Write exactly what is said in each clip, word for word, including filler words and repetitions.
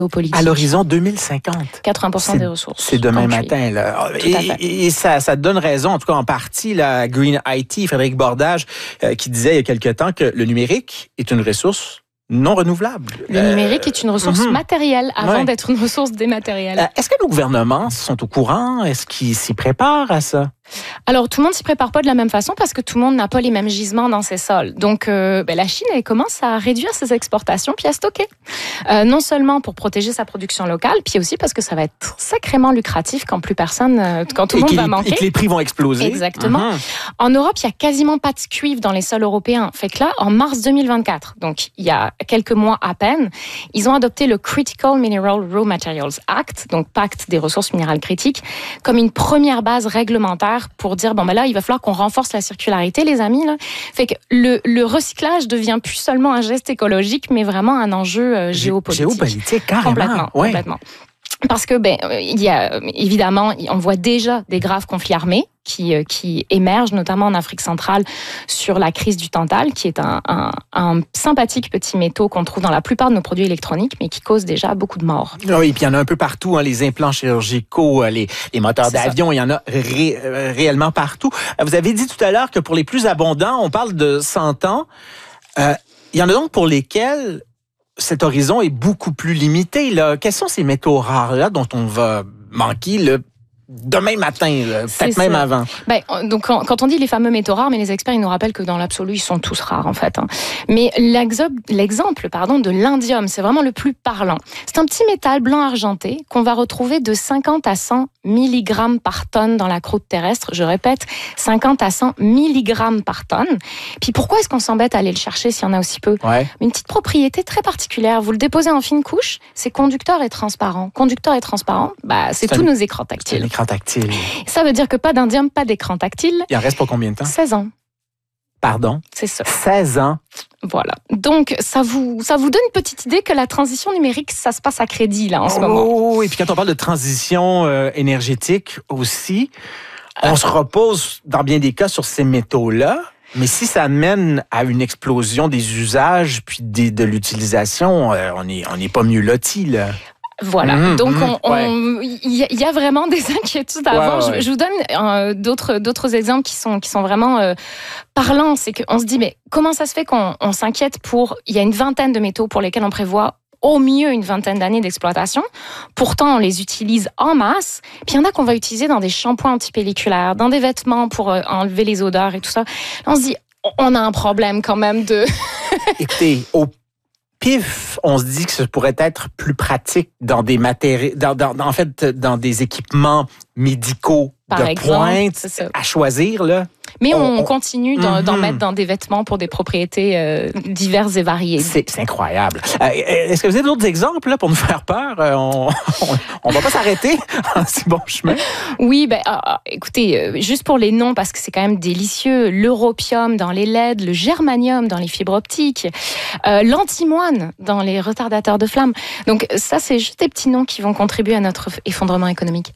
géopolitique. À l'horizon deux mille cinquante. quatre-vingts pour cent c'est, des ressources. C'est demain matin. Là. Et, et ça, ça donne raison, en tout cas en partie, là, Green I T, Frédéric Bordage, euh, qui disait il y a quelque temps que le numérique est une ressource non renouvelable. Le euh, numérique est une ressource mm-hmm. matérielle avant ouais. d'être une ressource dématérielle. Euh, est-ce que nos gouvernements sont au courant? Est-ce qu'ils s'y préparent à ça? Alors, tout le monde ne s'y prépare pas de la même façon parce que tout le monde n'a pas les mêmes gisements dans ses sols. Donc, euh, ben, la Chine, elle commence à réduire ses exportations puis à stocker. Euh, non seulement pour protéger sa production locale, puis aussi parce que ça va être sacrément lucratif quand plus personne, euh, quand tout le monde va manquer. Et que les prix vont exploser. Exactement. Mm-hmm. En Europe, il n'y a quasiment pas de cuivre dans les sols européens. Fait que là, en mars deux mille vingt-quatre, donc il y a quelques mois à peine, ils ont adopté le Critical Mineral Raw Materials Act, donc pacte des ressources minérales critiques, comme une première base réglementaire pour dire, bon ben là, il va falloir qu'on renforce la circularité, les amis. Là. Fait que le, le recyclage devient plus seulement un geste écologique, mais vraiment un enjeu euh, géopolitique. Géopolitique, carrément. Complètement, ouais. complètement. Parce que, ben, il y a, évidemment, on voit déjà des graves conflits armés qui, qui émergent, notamment en Afrique centrale, sur la crise du tantal, qui est un, un, un sympathique petit métaux qu'on trouve dans la plupart de nos produits électroniques, mais qui cause déjà beaucoup de morts. Oui, puis il y en a un peu partout, hein, les implants chirurgicaux, les, les moteurs C'est d'avion, ça. Il y en a ré, réellement partout. Vous avez dit tout à l'heure que pour les plus abondants, on parle de cent ans. Euh, il y en a donc pour lesquels cet horizon est beaucoup plus limité. Là. Quels sont ces métaux rares-là dont on va manquer là, demain matin, là, peut-être même avant? Ben, donc, quand, quand on dit les fameux métaux rares, mais les experts, ils nous rappellent que dans l'absolu, ils sont tous rares, en fait. Hein. Mais l'exemple pardon, de l'indium, c'est vraiment le plus parlant. C'est un petit métal blanc argenté qu'on va retrouver de cinquante à cent milligrammes par tonne dans la croûte terrestre. Je répète, cinquante à cent milligrammes par tonne. Puis pourquoi est-ce qu'on s'embête à aller le chercher s'il y en a aussi peu? Ouais. Une petite propriété très particulière. Vous le déposez en fine couche, c'est conducteur et transparent. Conducteur et transparent, bah, c'est, c'est tous un, nos écrans tactiles. C'est un écran tactile. Ça veut dire que pas d'indium, pas d'écran tactile. Il en reste pour combien de temps? seize ans. Pardon? C'est ça. seize ans. Voilà. Donc, ça vous, ça vous donne une petite idée que la transition numérique, ça se passe à crédit, là, en ce oh, moment. Et puis quand on parle de transition euh, énergétique aussi, on euh... se repose, dans bien des cas, sur ces métaux-là. Mais si ça mène à une explosion des usages puis des, de l'utilisation, euh, on n'est on est pas mieux lotis, là. Voilà, mmh, donc il mmh, ouais. y, y a vraiment des inquiétudes à avoir. Ouais, ouais. Je, je vous donne euh, d'autres, d'autres exemples qui sont, qui sont vraiment euh, parlants. C'est qu'on se dit, mais comment ça se fait qu'on on s'inquiète pour... Il y a une vingtaine de métaux pour lesquels on prévoit au mieux une vingtaine d'années d'exploitation. Pourtant, on les utilise en masse. Puis il y en a qu'on va utiliser dans des shampoings antipelliculaires, dans des vêtements pour euh, enlever les odeurs et tout ça. Là, on se dit, on a un problème quand même de... Écoutez, au pif, on se dit que ce pourrait être plus pratique dans des matériaux, dans, dans, en fait, dans des équipements médicaux Par de exemple, pointe à choisir, là. Mais on, on continue d'en, mm-hmm. d'en mettre dans des vêtements pour des propriétés euh, diverses et variées. C'est, c'est incroyable. Euh, est-ce que vous avez d'autres exemples là, pour nous faire peur? Euh, on ne va pas s'arrêter en si bon chemin. Oui, ben, euh, écoutez, euh, juste pour les noms, parce que c'est quand même délicieux, l'europium dans les L E D, le germanium dans les fibres optiques, euh, l'antimoine dans les retardateurs de flamme. Donc ça, c'est juste des petits noms qui vont contribuer à notre effondrement économique.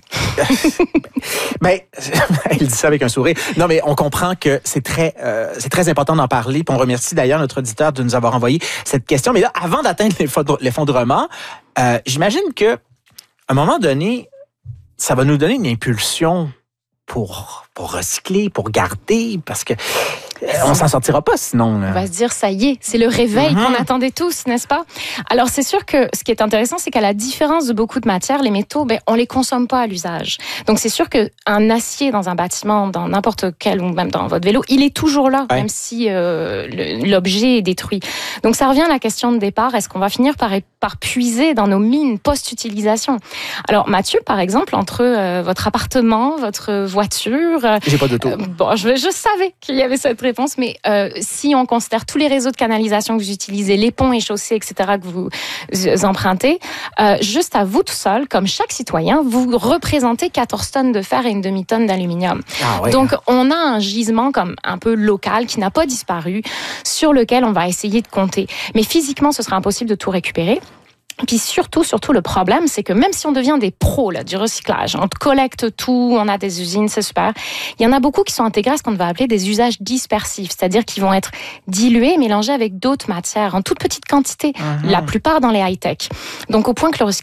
Mais, il dit ça avec un sourire. Non, mais on comprend que c'est très, euh, c'est très important d'en parler. Puis on remercie d'ailleurs notre auditeur de nous avoir envoyé cette question. Mais là, avant d'atteindre l'effondrement, euh, j'imagine que, à un moment donné, ça va nous donner une impulsion pour, pour recycler, pour garder, parce que euh, on s'en sortira pas sinon. Là. On va se dire, ça y est, c'est le réveil mm-hmm. qu'on attendait tous, n'est-ce pas? Alors, c'est sûr que ce qui est intéressant, c'est qu'à la différence de beaucoup de matières, les métaux, ben, on les consomme pas à l'usage. Donc, c'est sûr qu'un acier dans un bâtiment, dans n'importe quel, ou même dans votre vélo, il est toujours là, ouais. même si euh, le, l'objet est détruit. Donc, ça revient à la question de départ. Est-ce qu'on va finir par, par puiser dans nos mines post-utilisation? Alors, Mathieu, par exemple, entre euh, votre appartement, votre voiture... Euh, J'ai pas d'auto. Euh, bon, je, je savais qu'il y avait cette réponse, mais euh, si on considère tous les réseaux de canalisation que vous utilisez, les ponts et chaussées, et cetera, que vous empruntez, euh, juste à vous tout seul, comme chaque citoyen, vous représentez quatorze tonnes de fer et une demi-tonne d'aluminium. Ah ouais. Donc, on a un gisement comme un peu local qui n'a pas disparu, sur lequel on va essayer de compter. Mais physiquement, ce sera impossible de tout récupérer. Puis surtout, surtout, le problème, c'est que même si on devient des pros là, du recyclage, on collecte tout, on a des usines, c'est super, il y en a beaucoup qui sont intégrés à ce qu'on va appeler des usages dispersifs, c'est-à-dire qu'ils vont être dilués, mélangés avec d'autres matières, en toute petite quantité, mmh. la plupart dans les high-tech. Donc au point que le recyclage